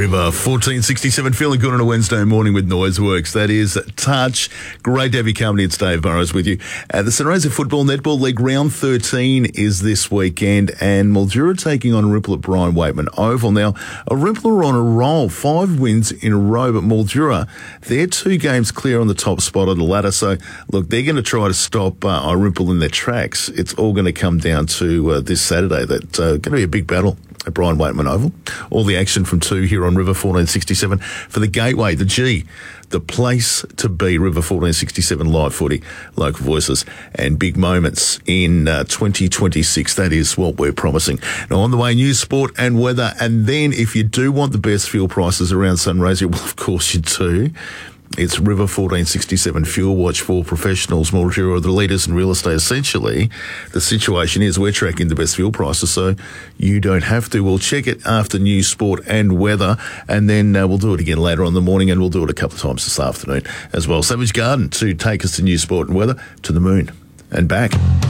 River 1467, feeling good on a Wednesday morning with Noiseworks. That is Touch. Great to have you company. It's Dave Burrows with you. The Sunraysia Football Netball League round 13 is this weekend, and Mildura taking on Ripple at Brian Waitman Oval. Now, Ripple are on a roll, 5 wins in a row, but Mildura, they're 2 games clear on the top spot of the ladder. So, look, they're going to try to stop Ripple in their tracks. It's all going to come down to this Saturday. That's going to be a big battle at Brian Waitman Oval. All the action from 2 here on River 1467 for the Gateway, the G, the place to be. River 1467 live footy, local voices and big moments in 2026. That is what we're promising. Now on the way, news, sport and weather. And then if you do want the best fuel prices around Sunraysia, well, of course you do. It's River 1467 Fuel Watch for professionals. Mildura are the leaders in real estate. Essentially, the situation is we're tracking the best fuel prices, so you don't have to. We'll check it after news, sport and weather, and then we'll do it again later on in the morning, and we'll do it a couple of times this afternoon as well. Savage Garden to take us to news, sport and weather, to the moon and back.